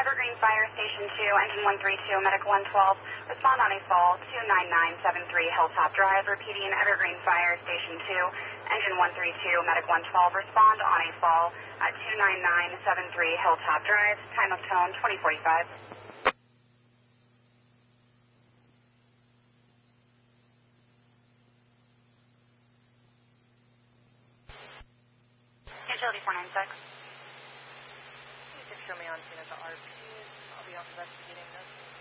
Evergreen Fire Station 2, Engine 132, Medic 112. Respond on a fall 29973 Hilltop Drive. Repeating, Evergreen Fire Station 2, Engine 132, Medic 112. Respond on a fall 29973 Hilltop Drive. Time of tone 2045. Utility 496. You can show me on scene at the RP. I'll be off investigating this.